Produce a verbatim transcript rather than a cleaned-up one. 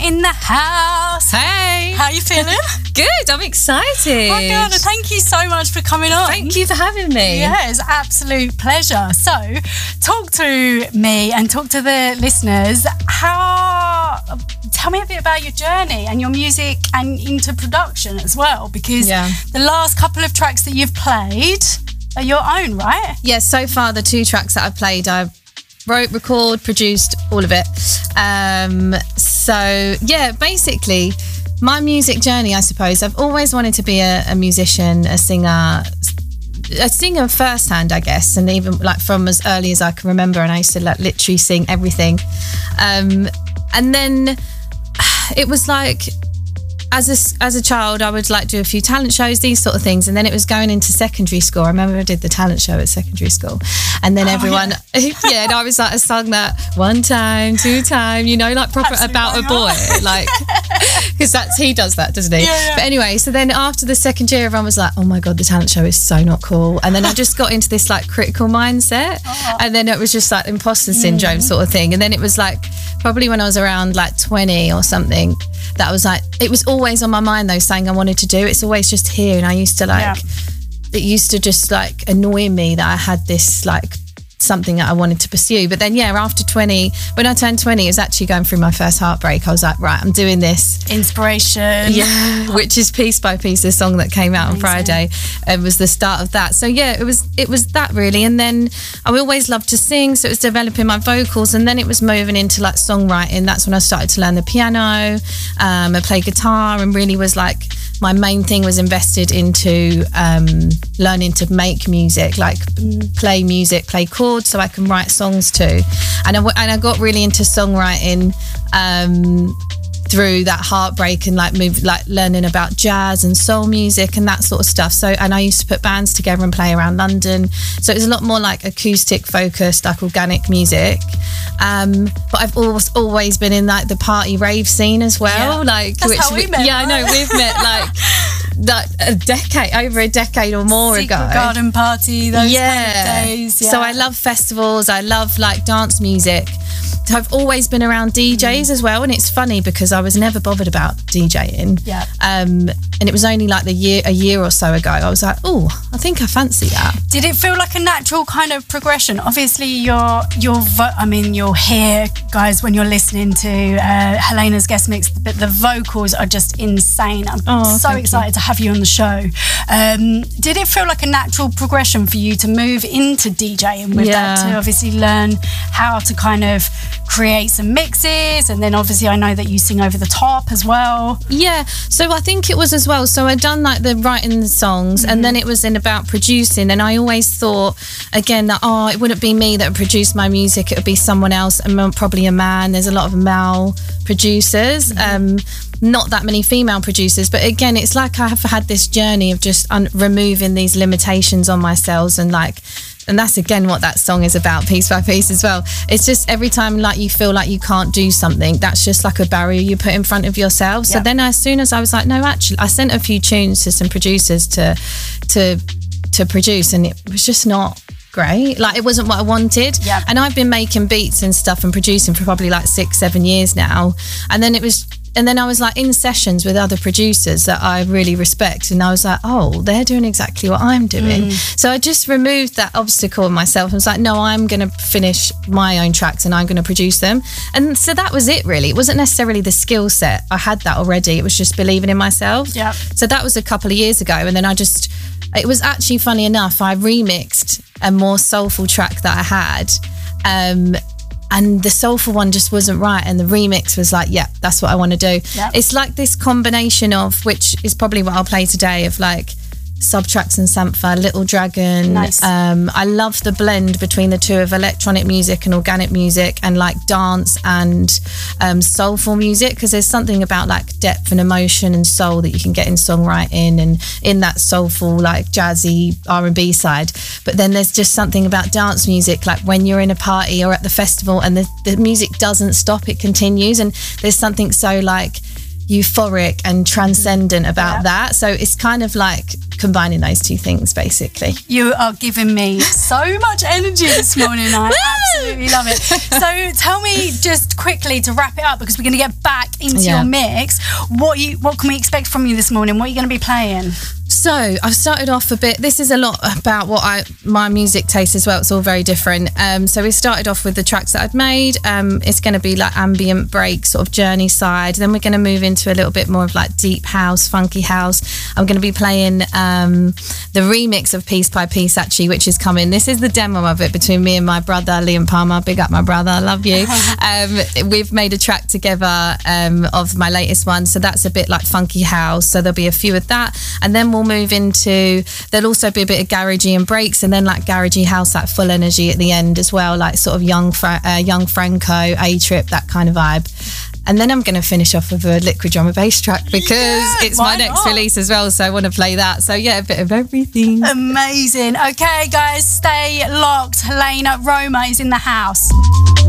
in the house. Hey. How you feeling? Good, I'm excited. Oh my God, thank you so much for coming on. Thank you for having me. Yeah, it's an absolute pleasure. So, talk to me and talk to the listeners. How, tell me a bit about your journey and your music and into production as well, because Yeah. the last couple of tracks that you've played are your own, right? Yeah, so far the two tracks that I've played, I've wrote, record, produced, all of it. Um, so yeah, basically my music journey, I suppose, I've always wanted to be a, a musician, a singer, a singer firsthand, I guess, and even like from as early as I can remember, and I used to like literally sing everything. Um, and then it was like, As a, as a child, I would like do a few talent shows, these sort of things. And then it was going into secondary school. I remember I did the talent show at secondary school. And then oh, everyone, yeah. yeah, and I was like, I sung that one time, two time, you know, like proper Absolutely about a boy. Like, because that's, he does that, doesn't he? Yeah, yeah. But anyway, so then after the second year, everyone was like, oh my God, the talent show is so not cool. And then I just got into this like critical mindset. Oh. And then it was just like imposter syndrome mm. sort of thing. And then it was like, probably when I was around like twenty or something, that was like, it was always on my mind though, saying I wanted to do. It's always just here. And I used to like, yeah. it used to just like annoy me that I had this like something that I wanted to pursue. But then yeah, after twenty, when I turned twenty, it was actually going through my first heartbreak. I was like, right, I'm doing this. Inspiration. Yeah, which is Piece by Piece, the song that came out Amazing. on Friday. It was the start of that. So yeah, it was it was that really. And then I always loved to sing, so it was developing my vocals, and then it was moving into like songwriting. That's when I started to learn the piano. Um, I played guitar, and really was like, my main thing was invested into um, learning to make music, like play music, play chords so I can write songs too. And I, and I got really into songwriting um, through that heartbreak and like move, like learning about jazz and soul music and that sort of stuff. So, and I used to put bands together and play around London. So it was a lot more like acoustic focused, like organic music. Um, but I've always always been in like the party rave scene as well. Yeah. Like, That's which how we met, yeah, right? I know we've met like that a decade, over a decade or more Secret ago. Garden Party, those yeah. kind of days. Yeah. So I love festivals. I love like dance music. So I've always been around D Js mm. as well, and it's funny because I was never bothered about DJing. Yeah. Um, and it was only like the year a year or so ago I was like, oh, I think I fancy that. Did it feel like a natural kind of progression? Obviously, you're you're vo- I mean, you'll hear, guys, when you're listening to uh, Helena's guest mix, but the vocals are just insane. I'm oh, so excited you. to have you on the show. Um, did it feel like a natural progression for you to move into DJing with yeah. that, to obviously learn how to kind of create some mixes, and then obviously I know that you sing over the top as well? Yeah, so I think it was as well. So I'd done like the writing the songs, mm-hmm. and then it was in about producing, and I always thought again that oh, it wouldn't be me that would produce my music, it would be someone else, and probably a man. There's a lot of male producers, mm-hmm. um not that many female producers, but again, it's like I have had this journey of just un- removing these limitations on myself, and like, and that's again what that song is about, Piece by Piece as well. It's just every time like you feel like you can't do something, that's just like a barrier you put in front of yourself. So yep. then as soon as I was like, no, actually, I sent a few tunes to some producers to to to produce, and it was just not great. Like, it wasn't what I wanted. Yep. And I've been making beats and stuff and producing for probably like six, seven years now. And then it was And then I was like in sessions with other producers that I really respect, and I was like, oh, they're doing exactly what I'm doing. Mm. So I just removed that obstacle in myself and was like, no, I'm going to finish my own tracks and I'm going to produce them. And so that was it really. It wasn't necessarily the skill set. I had that already. It was just believing in myself. Yeah. So that was a couple of years ago. And then I just, it was actually funny enough, I remixed a more soulful track that I had. Um, And the soulful one just wasn't right, and the remix was like, yeah, that's what I want to do. Yep. It's like this combination of, which is probably what I'll play today, of like Subtracks and Sampha, Little Dragon. Nice. Um, I love the blend between the two of electronic music and organic music, and like dance and um, soulful music, because there's something about like depth and emotion and soul that you can get in songwriting and in that soulful like jazzy R and B side. But then there's just something about dance music, like when you're in a party or at the festival and the, the music doesn't stop, it continues, and there's something so like euphoric and transcendent about yeah. that. So it's kind of like combining those two things, basically. You are giving me so much energy this morning. I absolutely love it. So tell me just quickly to wrap it up, because we're going to get back into yeah. your mix. What you what can we expect from you this morning? What are you going to be playing? So I've started off a bit. This is a lot about what I my music taste as well. It's all very different. Um, so we started off with the tracks that I've made. Um, it's going to be like ambient break, sort of journey side. Then we're going to move into a little bit more of like deep house, funky house. I'm going to be playing um, the remix of Piece by Piece, actually, which is coming. This is the demo of it between me and my brother Liam Palmer. Big up my brother, I love you. um, we've made a track together um, of my latest one. So that's a bit like funky house. So there'll be a few of that, and then we'll move into, there'll also be a bit of garagey and breaks, and then like garagey house, that full energy at the end as well, like sort of young Fra- uh, young Franco, A-Trip, that kind of vibe. And then I'm going to finish off with a Liquid drum and bass track, because yeah, it's my next not? release as well, so I want to play that. So yeah, a bit of everything. Amazing. Okay guys, stay locked. Helena Roma is in the house.